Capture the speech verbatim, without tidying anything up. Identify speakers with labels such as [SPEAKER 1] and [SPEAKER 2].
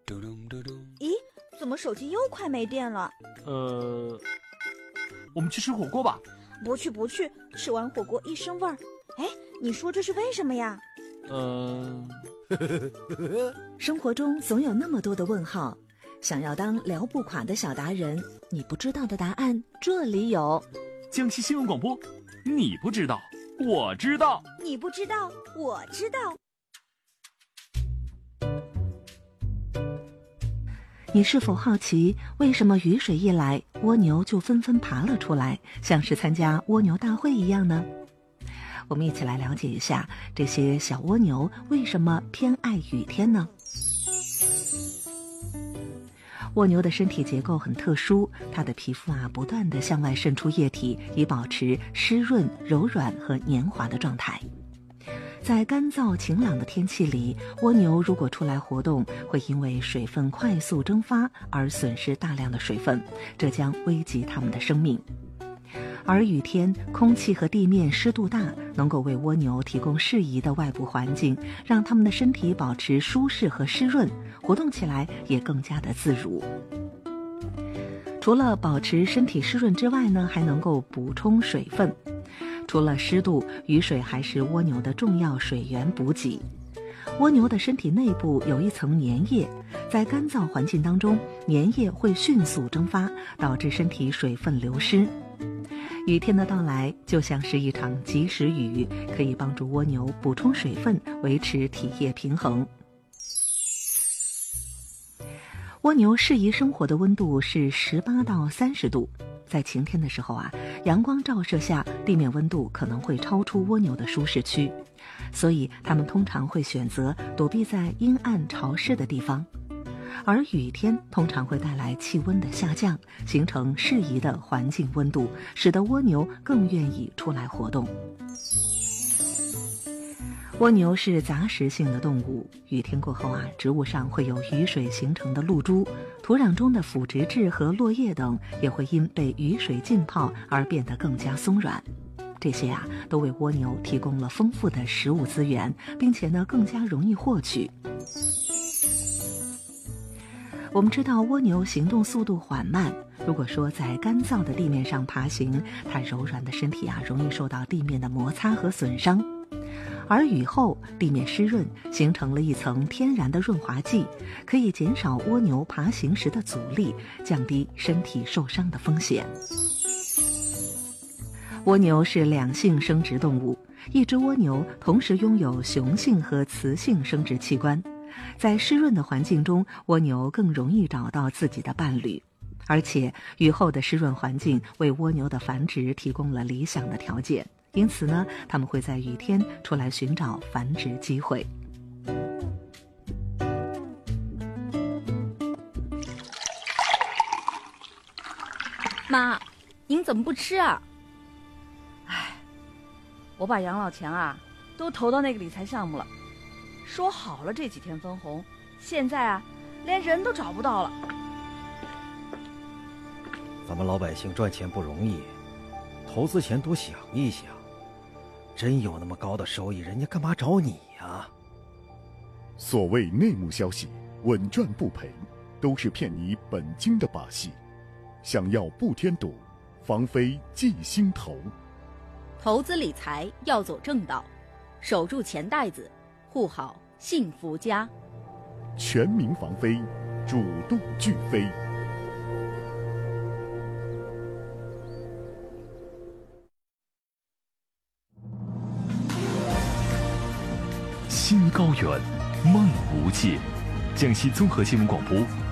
[SPEAKER 1] 咦，怎么手机又快没电了？
[SPEAKER 2] 呃，我们去吃火锅吧。
[SPEAKER 1] 不去不去，吃完火锅一身味儿。哎，你说这是为什么呀？
[SPEAKER 2] 嗯、
[SPEAKER 3] 呃，生活中总有那么多的问号，想要当聊不垮的小达人，你不知道的答案这里有。
[SPEAKER 2] 江西新闻广播，你不知道，我知道；
[SPEAKER 1] 你不知道，我知道。
[SPEAKER 3] 你是否好奇，为什么雨水一来，蜗牛就纷纷爬了出来，像是参加蜗牛大会一样呢？我们一起来了解一下这些小蜗牛为什么偏爱雨天呢？蜗牛的身体结构很特殊，它的皮肤啊不断地向外渗出液体，以保持湿润、柔软和黏滑的状态。在干燥晴朗的天气里，蜗牛如果出来活动，会因为水分快速蒸发而损失大量的水分，这将危及它们的生命。而雨天，空气和地面湿度大，能够为蜗牛提供适宜的外部环境，让它们的身体保持舒适和湿润，活动起来也更加的自如。除了保持身体湿润之外呢，还能够补充水分。除了湿度，雨水还是蜗牛的重要水源补给。蜗牛的身体内部有一层粘液，在干燥环境当中，粘液会迅速蒸发，导致身体水分流失。雨天的到来就像是一场及时雨，可以帮助蜗牛补充水分，维持体液平衡。蜗牛适宜生活的温度是十八到三十度。在晴天的时候啊，阳光照射下，地面温度可能会超出蜗牛的舒适区，所以它们通常会选择躲避在阴暗潮湿的地方。而雨天通常会带来气温的下降，形成适宜的环境温度，使得蜗牛更愿意出来活动。蜗牛是杂食性的动物，雨天过后啊，植物上会有雨水形成的露珠，土壤中的腐殖质和落叶等也会因被雨水浸泡而变得更加松软。这些啊，都为蜗牛提供了丰富的食物资源，并且呢，更加容易获取。我们知道蜗牛行动速度缓慢，如果说在干燥的地面上爬行，它柔软的身体啊，容易受到地面的摩擦和损伤。而雨后地面湿润，形成了一层天然的润滑剂，可以减少蜗牛爬行时的阻力，降低身体受伤的风险。蜗牛是两性生殖动物，一只蜗牛同时拥有雄性和雌性生殖器官。在湿润的环境中，蜗牛更容易找到自己的伴侣，而且雨后的湿润环境为蜗牛的繁殖提供了理想的条件。因此呢，他们会在雨天出来寻找繁殖机会。
[SPEAKER 4] 妈，您怎么不吃啊？哎，我把养老钱啊都投到那个理财项目了，说好了这几天分红，现在啊连人都找不到了。
[SPEAKER 5] 咱们老百姓赚钱不容易，投资前多想一想。真有那么高的收益，人家干嘛找你呀？
[SPEAKER 6] 所谓内幕消息，稳赚不赔，都是骗你本金的把戏。想要不添堵，防非忌心头。
[SPEAKER 7] 投资理财要走正道，守住钱袋子，护好幸福家。
[SPEAKER 6] 全民防非，主动拒非。
[SPEAKER 8] 心高远，梦无界。江西综合新闻广播